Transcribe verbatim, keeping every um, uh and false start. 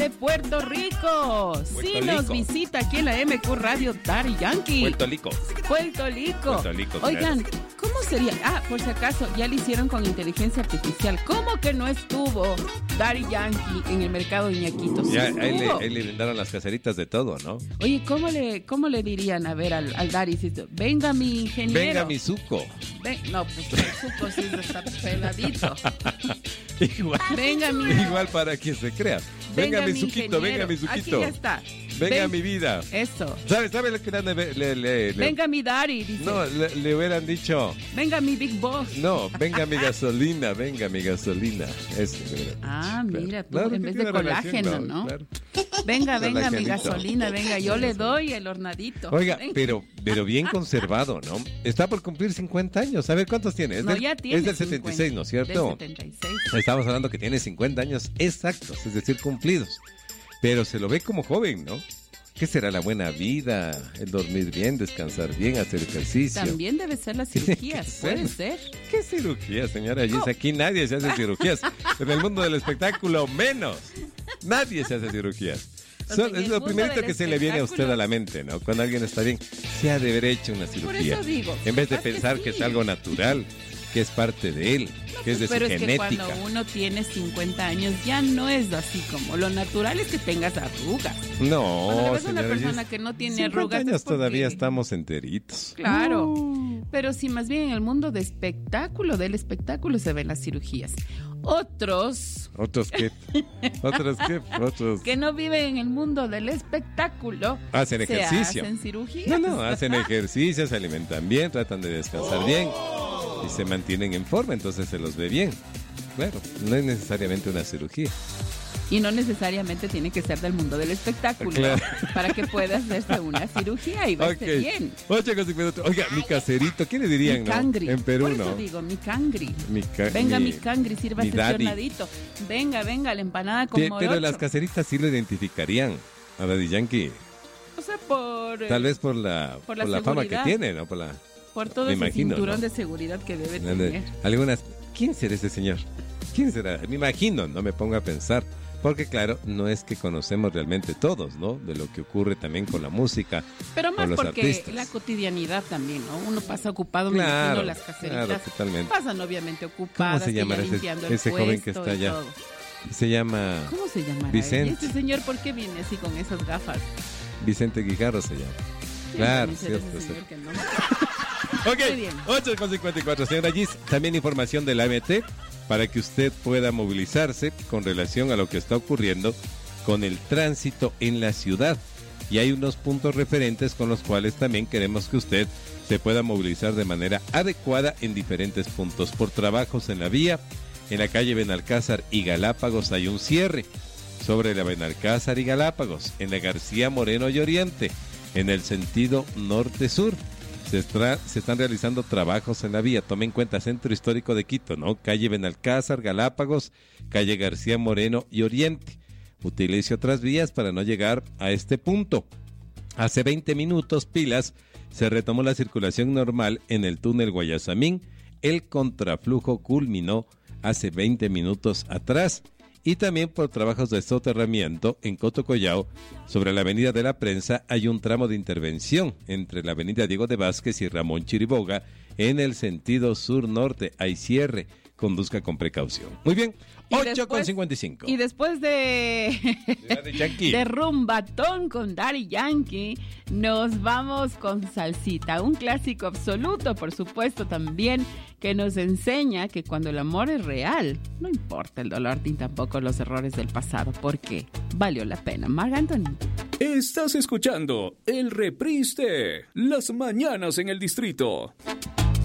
de Puerto Rico. Puerto sí Rico. Nos visita aquí en la M Q Radio Daddy Yankee. Puerto Rico. Puerto Rico. Puerto Rico, Oigan, claro. ¿cómo sería? Ah, por si acaso, ya lo hicieron con inteligencia artificial. ¿Cómo que no estuvo Daddy Yankee en el mercado de Ñaquitos? Ya, Sí ahí, le, estuvo. ahí le brindaron las caseritas de todo, ¿no? Oye, ¿cómo le, cómo le dirían, a ver, al, al Daddy? Si- Venga mi ingeniero. Venga mi suco. Ven- no, pues el suco sí está peladito. Igual, Venga mi... igual para quien se crea. Venga, mi suquito, ingeniero. venga mi Aquí suquito. ya está. Venga Ven- mi vida. Eso. ¿Sabes sabe lo que le, le, le, le- Venga mi Daddy, dice. No, le, le hubieran dicho, Venga mi Big Boss. no, venga mi gasolina, venga mi gasolina. Eso le hubieran dicho. Ah, Claro. mira, tú Claro en que vez de tiene relación, colágeno, ¿no? Claro. Venga, venga mi Colágenito. gasolina, venga, yo le doy el hornadito. Oiga, Venga. pero, pero bien conservado, ¿no? Está por cumplir cincuenta años. A ver, ¿cuántos tiene? Es No, del, ya tiene es del setenta y seis, cincuenta, ¿no es cierto? Del setenta y seis. Estamos hablando que tiene cincuenta años exactos, es decir, cumplidos. Pero se lo ve como joven, ¿no? ¿Qué será la buena vida? El dormir bien, descansar bien, hacer ejercicio. También debe ser las Tiene que cirugías, ser. puede ser. ¿Qué cirugía, señora Gis? Aquí nadie se hace cirugías. En el mundo del espectáculo, menos. Nadie se hace cirugías. O Son- sea, en es el lo mundo primerito del que se le viene a usted espectáculo- a la mente, ¿no? Cuando alguien está bien, se ha de haber hecho una cirugía. eso digo, en vez de capaz que pensar que, sí. es algo natural, que es parte de él, que es de Pero su es que genética. cuando uno tiene cincuenta años ya no es así como lo natural es que tengas arrugas. Cuando le No, ves a una señora persona Gis, que no tiene cincuenta arrugas es años porque- todavía estamos enteritos. Claro, Uh. pero sí, más bien en el mundo de espectáculo, del espectáculo se ven las cirugías. Otros ¿Otros qué? ¿Otros qué? Otros... que no viven en el mundo del espectáculo Hacen se ejercicio. hacen cirugías. No, no, hacen ejercicio, se alimentan bien, tratan de descansar bien y se mantienen en forma, entonces se los ve bien. Claro, no es necesariamente una cirugía. Y no necesariamente tiene que ser del mundo del espectáculo Claro. para que pueda hacerse una cirugía y verse Ok. bien. ocho con cincuenta y ocho. Oiga, mi caserito, ¿qué le dirían, Mi no? cangri. En Perú, Por eso ¿no? digo, mi cangri. Mi ca- Venga, mi, mi- cangri, sírvase mi ese daddy. hornadito. Venga, venga, la empanada con Pe- morocho. Pero las caseritas sí lo identificarían a Daddy Yankee. O sea, por, eh, Tal vez por la, por por la la, fama que seguridad. tiene, ¿no? Por la, por todo me ese imagino, cinturón ¿no? de seguridad que debe la- tener. algunas. ¿Quién será ese señor? ¿Quién será? Me imagino, no me pongo a pensar. Porque claro, no es que conocemos realmente todos, ¿no? De lo que ocurre también con la música. Pero con más los porque artistas. la cotidianidad también, ¿no? Uno pasa ocupado, me Claro, imagino, las caseritas claro, totalmente. pasan obviamente ¿Cómo ocupadas, se que llamará ya ese, limpiando el ese joven que puesto está y allá? todo. Se llama ¿Cómo se llamará? Vicente. él? Este señor, ¿por qué viene así con esas gafas? Vicente Guijarro, se llama. Sí, Claro, también será cierto, ese señor cierto. que no. Ok, Muy bien. ocho con cincuenta y cuatro. Señora Gis, también información de la M T para que usted pueda movilizarse con relación a lo que está ocurriendo con el tránsito en la ciudad. Y hay unos puntos referentes con los cuales también queremos que usted se pueda movilizar de manera adecuada en diferentes puntos. Por trabajos en la vía, en la calle Benalcázar y Galápagos hay un cierre. Sobre la Benalcázar y Galápagos, en la García Moreno y Oriente, en el sentido norte-sur. Se, estra- se están realizando trabajos en la vía. Tome en cuenta Centro Histórico de Quito, ¿no? Calle Benalcázar, Galápagos, calle García Moreno y Oriente. Utilice otras vías para no llegar a este punto. Hace veinte minutos, pilas, se retomó la circulación normal en el túnel Guayasamín. El contraflujo culminó hace veinte minutos atrás. Y también por trabajos de soterramiento en Cotocollao, sobre la avenida de la Prensa, hay un tramo de intervención entre la avenida Diego de Vázquez y Ramón Chiriboga en el sentido sur-norte. Hay cierre, conduzca con precaución. Muy bien, Y ocho con después- cincuenta y cinco. Y después de, Daddy Yankee. de rumbatón con Daddy Yankee, nos vamos con Salsita, un clásico absoluto, por supuesto, también, que nos enseña que cuando el amor es real, no importa el dolor ni tampoco los errores del pasado, porque valió la pena. Marc Anthony. Estás escuchando el reprise de Las Mañanas en el Distrito.